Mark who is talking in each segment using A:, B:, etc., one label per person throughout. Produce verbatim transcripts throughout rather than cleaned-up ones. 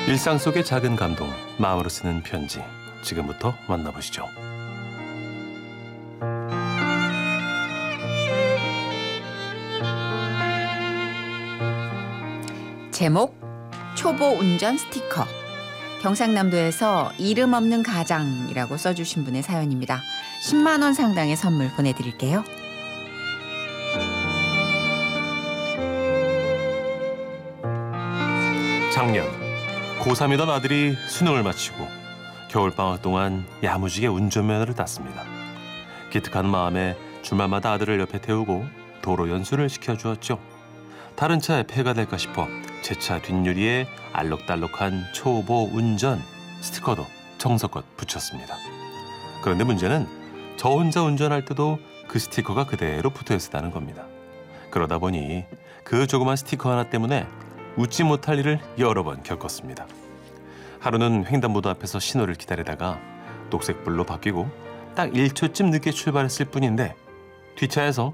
A: 일상 속의 작은 감동, 마음으로 쓰는 편지. 지금부터 만나보시죠.
B: 제목 초보 운전 스티커. 경상남도에서 이름 없는 가장이라고 써주신 분의 사연입니다. 십만 원 상당의 선물 보내드릴게요.
A: 작년 고삼이던 아들이 수능을 마치고 겨울방학 동안 야무지게 운전면허를 땄습니다. 기특한 마음에 주말마다 아들을 옆에 태우고 도로 연수를 시켜주었죠. 다른 차에 폐가 될까 싶어 제 차 뒷유리에 알록달록한 초보 운전 스티커도 정성껏 붙였습니다. 그런데 문제는 저 혼자 운전할 때도 그 스티커가 그대로 붙어 있었다는 겁니다. 그러다 보니 그 조그만 스티커 하나 때문에 웃지 못할 일을 여러 번 겪었습니다. 하루는 횡단보도 앞에서 신호를 기다리다가 녹색불로 바뀌고 딱 일 초쯤 늦게 출발했을 뿐인데 뒷차에서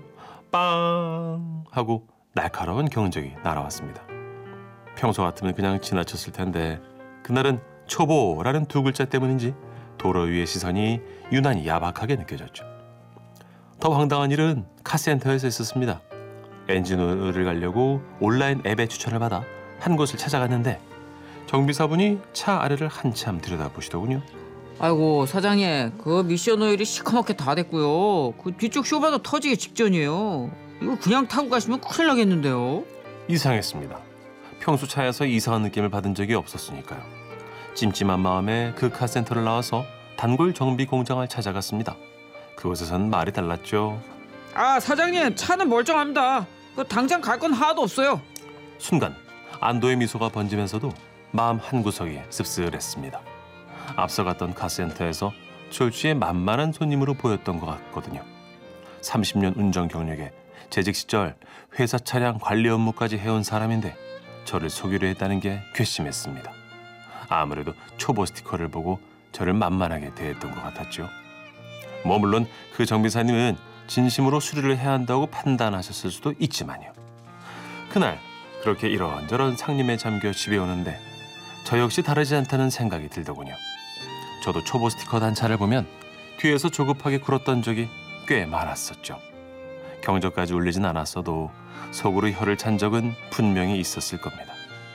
A: 빵 하고 날카로운 경적이 날아왔습니다. 평소 같으면 그냥 지나쳤을 텐데 그날은 초보라는 두 글자 때문인지 도로 위의 시선이 유난히 야박하게 느껴졌죠. 더 황당한 일은 카센터에서 있었습니다. 엔진오일을 가려고 온라인 앱에 추천을 받아 한 곳을 찾아갔는데 정비사분이 차 아래를 한참 들여다보시더군요.
C: 아이고 사장님, 그 미션 오일이 시커멓게 다 됐고요. 그 뒤쪽 쇼바도 터지기 직전이에요. 이거 그냥 타고 가시면 큰일 나겠는데요.
A: 이상했습니다. 평소 차에서 이상한 느낌을 받은 적이 없었으니까요. 찜찜한 마음에 그 카센터를 나와서 단골 정비 공장을 찾아갔습니다. 그곳에선 말이 달랐죠.
C: 아 사장님, 차는 멀쩡합니다. 그 당장 갈 건 하나도 없어요.
A: 순간 안도의 미소가 번지면서도 마음 한구석이 씁쓸했습니다. 앞서 갔던 카센터에서 졸지에 만만한 손님으로 보였던 것 같거든요. 삼십 년 운전 경력에 재직 시절 회사 차량 관리 업무까지 해온 사람인데 저를 속이려 했다는 게 괘씸했습니다. 아무래도 초보 스티커를 보고 저를 만만하게 대했던 것 같았죠. 뭐 물론 그 정비사님은 진심으로 수리를 해야 한다고 판단하셨을 수도 있지만요. 그날 그렇게 이런저런 상림에 잠겨 집에 오는데 저 역시 다르지 않다는 생각이 들더군요. 저도 초보 스티커 단차를 보면 뒤에서 조급하게 굴었던 적이 꽤 많았었죠. 경적까지 울리진 않았어도 속으로 혀를 찬 적은 분명히 있었을 겁니다.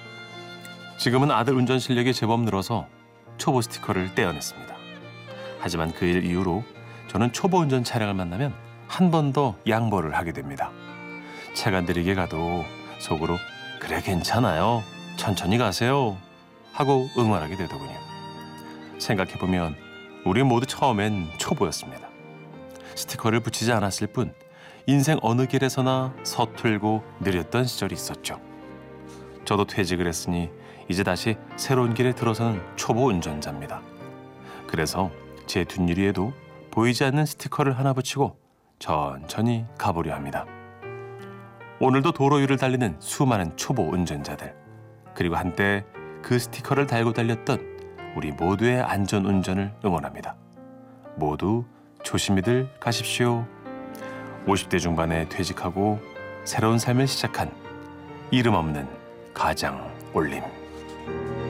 A: 지금은 아들 운전 실력이 제법 늘어서 초보 스티커를 떼어냈습니다. 하지만 그 일 이후로 저는 초보 운전 차량을 만나면 한 번 더 양보를 하게 됩니다. 차가 느리게 가도 속으로 그래 괜찮아요, 천천히 가세요 하고 응원하게 되더군요. 생각해보면 우리 모두 처음엔 초보였습니다. 스티커를 붙이지 않았을 뿐 인생 어느 길에서나 서툴고 느렸던 시절이 있었죠. 저도 퇴직을 했으니 이제 다시 새로운 길에 들어서는 초보 운전자입니다. 그래서 제 뒷유리에도 보이지 않는 스티커를 하나 붙이고 천천히 가보려 합니다. 오늘도 도로 위를 달리는 수많은 초보 운전자들, 그리고 한때 그 스티커를 달고 달렸던 우리 모두의 안전 운전을 응원합니다. 모두 조심히들 가십시오. 오십 대 중반에 퇴직하고 새로운 삶을 시작한 이름 없는 가장 올림.